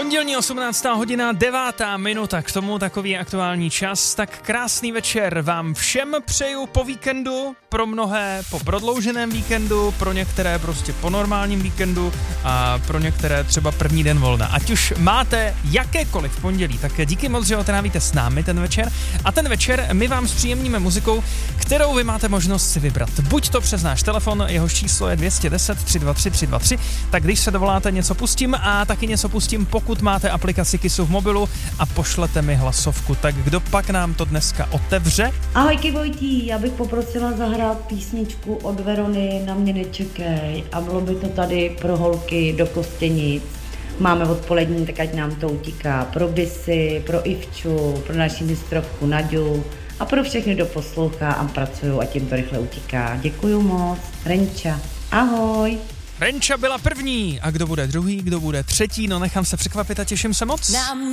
Pondělní 18. hodina, 9. minuta, k tomu takový aktuální čas. Tak krásný večer vám všem přeju po víkendu, pro mnohé po prodlouženém víkendu, pro některé prostě po normálním víkendu a pro některé třeba první den volna. Ať už máte jakékoliv pondělí, tak díky moc, že ho trávíte s námi ten večer. A ten večer my vám zpříjemníme muzikou, kterou vy máte možnost si vybrat. Buď to přes náš telefon, jehož číslo je 210 323 323, tak když se dovoláte, něco pustím a taky něco pustím, pokud máte aplikaci Kissu v mobilu a pošlete mi hlasovku. Tak kdo pak nám to dneska otevře? Ahojky Vojtí, já bych poprosila zahrát písničku od Verony Na mě nečekej a bylo by to tady pro holky do Kostěnic. Máme odpolední, tak ať nám to utíká. Pro Bisy, pro Ivču, pro naši mistrovku Naďu a pro všechny, kdo poslouchá a pracují, ať jim to rychle utíká. Děkuju moc. Renča. Ahoj. Renča byla první a kdo bude druhý, kdo bude třetí, no nechám se překvapit a těším se moc.